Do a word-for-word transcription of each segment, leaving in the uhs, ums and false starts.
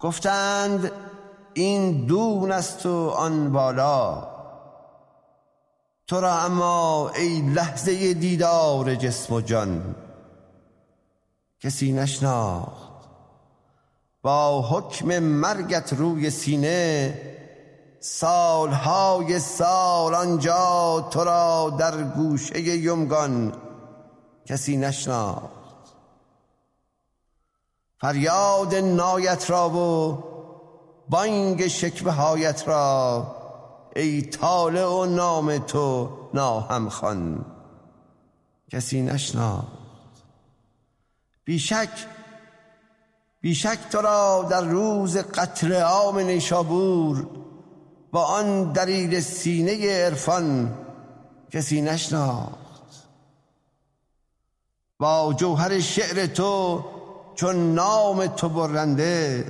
گفتند این دون است و آن بالا، تو را اما ای لحظه دیدار جسم و جان کسی نشناخت. با حکم مرگت روی سینه سالهای سال آنجا تو را در گوشه یمگان کسی نشناخت. فریاد نایت را و بانگ شکوه هایت را ای طالع و نام تو ناهم خوان کسی نشناخت. بیشک بیشک تو را در روز قتل عام نیشابور با آن دلیل سینه عرفان کسی نشناخت. با جوهر شعر تو چون نام تو برنده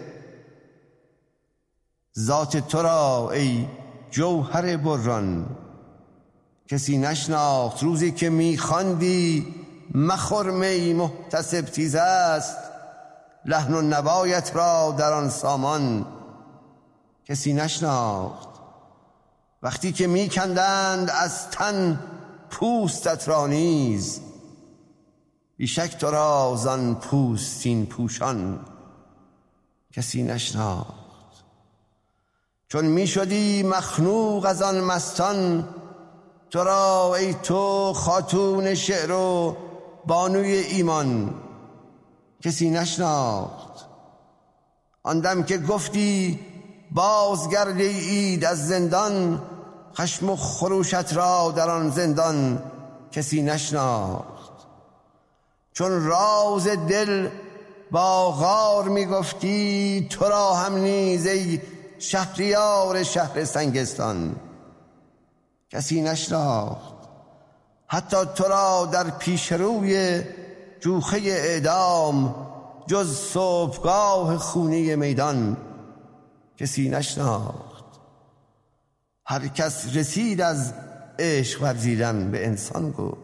ذات تو را ای جوهر بران کسی نشناخت. روزی که میخواندی مخور می محتسب تیز است، لحن و نوایت را در آن سامان کسی نشناخت. وقتی که میکندند از تن پوستت را نیز بیشک تو را زان پوستین پوشان کسی نشناخت. چون میشدی مخنوق از آن مستان تو را ای تو خاتون شعر و بانوی ایمان کسی نشناخت. آن دم که گفتی بازگردی اید از زندان، خشم و خروشت را در آن زندان کسی نشناخت. چون راز دل با غار میگفتی تو را هم نیز ای شهریار شهر سنگستان کسی نشناخت. حتی تو را در پیش روی جوخه اعدام جز صبحگاه خونی میدان کسی نشناخت. هر کس رسید از عشق ورزیدن به انسان گفت،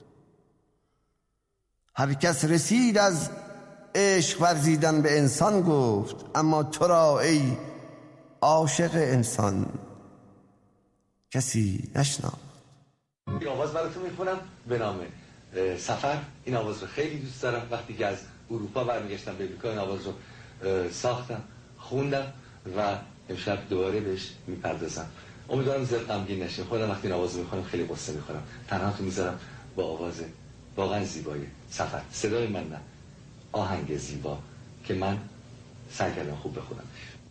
هر کس رسید از عشق ورزیدن به انسان گفت، اما تو را ای عاشق انسان کسی نشناخت. این آواز براتون میخونم به نام سفر. این آواز رو خیلی دوست دارم. وقتی که از اروپا برمیگشتم به امریکا این آواز رو ساختم، خوندم و امشب دوباره بهش میپردازم. امیدوارم زیاد غمگین نشین. خودم وقتی این آواز رو میخونم خیلی قصه میخورم. تنها تو میذارم با آواز واقعا زیبای سفر. صدای من نه، آهنگ زیبا که من سعی کردم خوب بخونم.